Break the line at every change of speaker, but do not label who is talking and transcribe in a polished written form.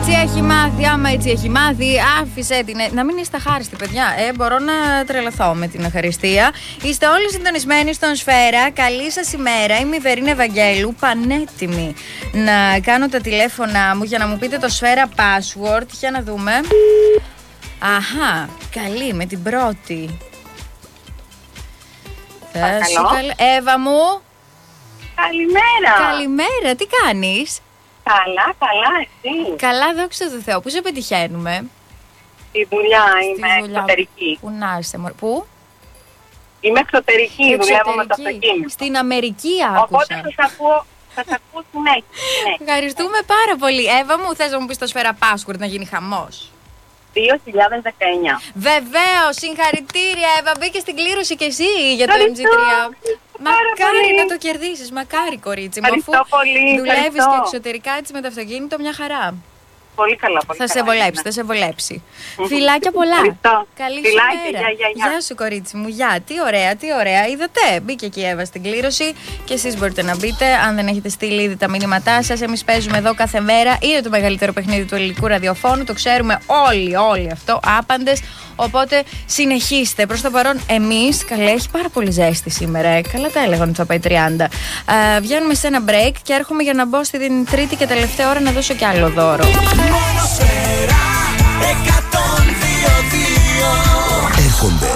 Έτσι έχει μάθει, άμα έτσι έχει μάθει, άφησε την. Να μην είστε αχάριστοι, παιδιά. Μπορώ να τρελαθώ με την αχαριστία. Είστε όλοι συντονισμένοι στον Σφαίρα. Καλή σας ημέρα. Είμαι η Βερίνα Ευαγγέλου. Πανέτοιμη να κάνω τα τηλέφωνα μου για να μου πείτε το Σφαίρα password. Για να δούμε. Αχα, καλή με την πρώτη. Εύα μου.
Καλημέρα.
Καλημέρα, τι κάνεις?
Καλά, εσύ?
Καλά, δόξα τω Θεώ. Πού σε πετυχαίνουμε?
Στη δουλειά, είμαι εξωτερική.
Πού να είσαι, πού?
Είμαι εξωτερική, δουλεύω με το αυτοκίνητο.
Στην Αμερική άκουσα.
Οπότε θα σας ακούω συνέχεια.
Ευχαριστούμε πάρα πολύ. Εύα μου, θες να μου πεις το Σφαίρα password να γίνει χαμός?
2019.
Βεβαίως, συγχαρητήρια Εύα, μπήκε στην κλήρωση και εσύ για το MG3. Μακάρι να το κερδίσεις, μακάρι κορίτσι μου, αφού δουλεύεις και εξωτερικά έτσι με το αυτοκίνητο, μια χαρά.
Πολύ καλά, πολύ
θα καλά. Θα σε βολέψει. Φιλάκια πολλά. Καλή σου μέρα. Γεια σου κορίτσι μου, γεια. Τι ωραία, τι ωραία. Είδατε, μπήκε και η Εύα στην κλήρωση και εσείς μπορείτε να μπείτε. Αν δεν έχετε στείλει ήδη τα μηνύματά σας, εμείς παίζουμε εδώ κάθε μέρα. Είναι το μεγαλύτερο παιχνίδι του ελληνικού ραδιοφώνου. Το ξέρουμε όλοι αυτό, άπαντες. Οπότε συνεχίστε. Προς το παρόν, εμείς, καλά, έχει πάρα πολύ ζέστη σήμερα. Καλά τα έλεγαν ότι θα πάει 30. Βγαίνουμε σε ένα break και έρχομαι για να μπω στην τρίτη και τελευταία ώρα να δώσω κι άλλο δώρο.
Έρχονται